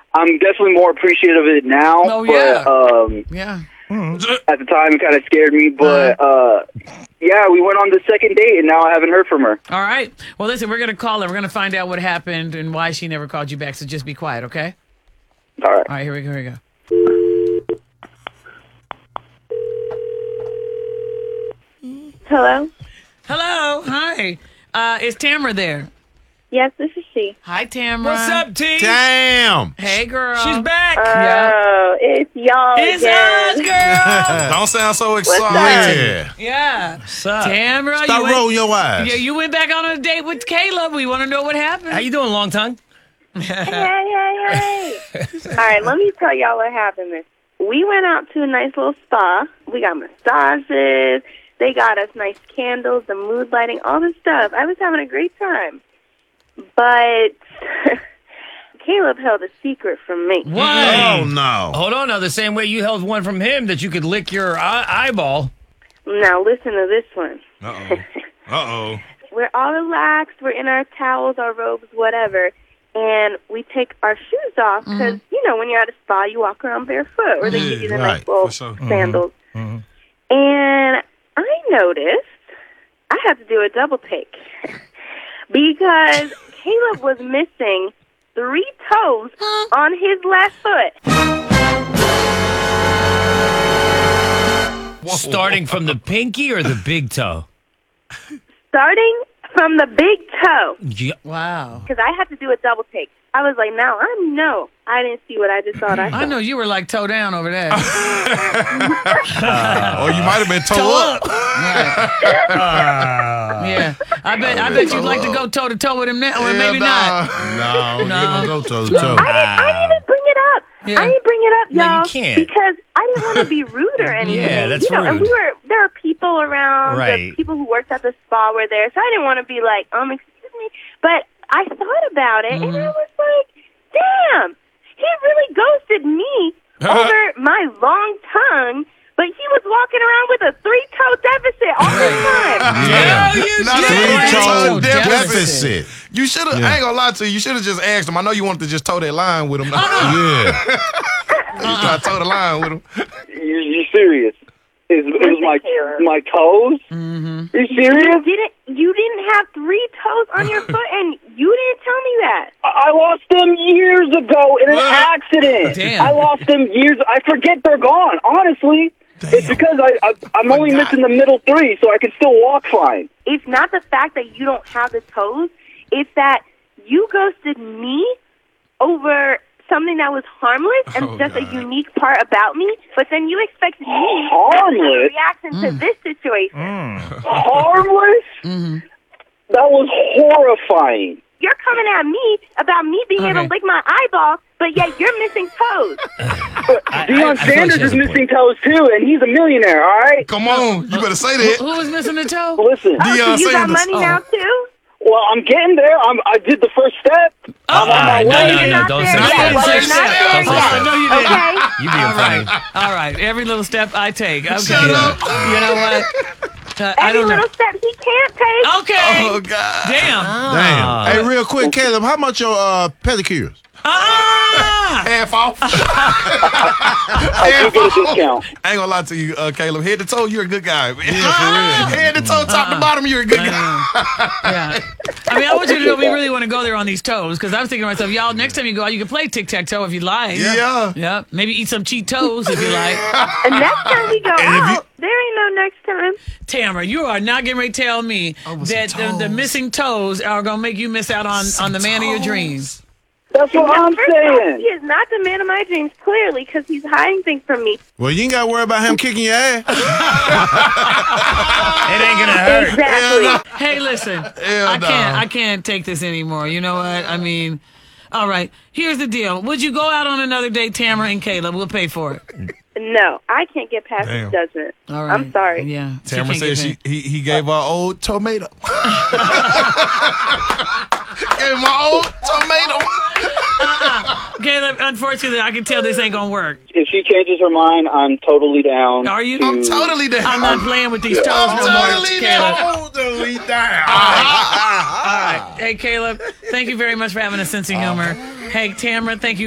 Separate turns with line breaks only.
I'm definitely more appreciative of it now.
Oh,
but,
yeah.
At the time, it kind of scared me. But, yeah, we went on the second date, and now I haven't heard from her.
All right. Well, listen, we're going to call her. We're going to find out what happened and why she never called you back. So just be quiet, okay?
All right.
All right, here we go.
Hello?
Hello. Hi. Is Tamara there?
Yes, this is she.
Hi, Tamara.
What's up, T?
Damn.
Hey, girl.
She's back.
Oh, it's y'all
It's
again.
us, girl.
Don't sound so
up?
excited.
Yeah.
What's up?
Tamara,
Stop rolling your eyes.
Yeah, you went back on a date with Caleb. We want to know what happened.
How you doing, long tongue?
Hey. All right, let me tell y'all what happened. We went out to a nice little spa. We got massages. They got us nice candles, the mood lighting, all this stuff. I was having a great time. But Caleb held a secret from me.
What?
Oh, no.
Hold on now. The same way you held one from him that you could lick your eyeball.
Now listen to this one.
Uh-oh.
We're all relaxed. We're in our towels, our robes, whatever. And we take our shoes off because, you know, when you're at a spa, you walk around barefoot. Or they give you the nice little sandals. And I noticed I had to do a double take because Caleb was missing 3 toes on his left foot.
Starting from the pinky or the big toe?
Starting from the big toe.
Yeah.
Wow.
Because I had to do a double take. I was like, I didn't see what I just thought I saw.
I know you were like toe down over there.
Or you might have been toe up.
Yeah. I bet you'd like to go toe to toe with him now, or maybe not.
No, you don't go toe to toe.
I didn't even bring it up.
Yeah.
I didn't bring it up,
No, you
y'all,
can't.
because I didn't want to be rude or anything.
Yeah, that's
And
rude.
there were people around.
Right.
The people who worked at the spa were there, so I didn't want to be like, excuse me. But I thought about it, and I was like, damn, he really ghosted me over my long tongue, but he was walking around with a 3-toe deficit all the time.
Yeah.
Not
a
a
3-toe
deficit.
deficit. You should have, I ain't gonna lie to you, you should have just asked him. I know you wanted to just toe that line with him. Yeah. You try to toe the line with him.
You serious? It was my toes? Mm-hmm. Are you serious?
You didn't have 3 toes on your foot, and you didn't tell me that.
I lost them years ago in an accident.
Damn.
I lost them years. I forget they're gone, honestly.
Damn.
It's because I'm only missing the middle 3, so I can still walk fine.
It's not the fact that you don't have the toes. It's that you ghosted me over something that was harmless and just a unique part about me, but then you expect me to react to this situation.
Harmless? Mm-hmm. That was horrifying.
You're coming at me about me being able to lick my eyeball, but yet you're missing toes.
Deion Sanders is missing toes too, and he's a millionaire, all right?
Come on, you better say that.
Who was missing the toe?
Listen.
So you got
Sanders.
money now too?
Well, I'm getting there. I did the first step. I'm on my way.
No, don't say that.
Okay.
You being funny.
All right. Every little step I take. Okay.
Shut up.
You know what? I
Every
don't know.
little step he can't take.
Okay.
Oh, God.
Damn.
Damn. Hey, real quick, Caleb, how much your pedicures? Half off.
I do get a discount.
I ain't gonna lie to you, Caleb. Head to toe, you're a good guy. Man. Yeah, for real. Head to toe, top to bottom, you're a good guy.
Yeah. I mean, I want you to know we really want to go there on these toes because I was thinking to myself, y'all, next time you go out, you can play tic-tac-toe if you like.
Yeah.
Yeah. Maybe eat some cheat toes if you like.
And next time we go out, there ain't no next time.
Tamara, you are not getting ready to tell me that the missing toes are going to make you miss out on the man of your dreams.
That's what I'm
First off,
saying.
he is not the man of my dreams, clearly, because he's hiding things from me.
Well, you ain't got to worry about him kicking your ass.
It ain't gonna hurt.
Exactly.
Hey, listen, I can't take this anymore. You know what? I mean, all right, here's the deal. Would you go out on another date, Tamara and Caleb? We'll pay for it.
No, I can't get past his judgment.
All right.
I'm sorry.
Yeah.
Tamara said he gave her old tomato. Gave my old tomato.
Caleb, unfortunately, I can tell this ain't going to work.
If she changes her mind, I'm totally down.
Are you?
I'm totally down.
I'm not playing with these toes
I'm
no more,
totally
Caleb.
totally down.
All right. Hey, Caleb, thank you very much for having a sense of humor. Hey, Tamara, thank you.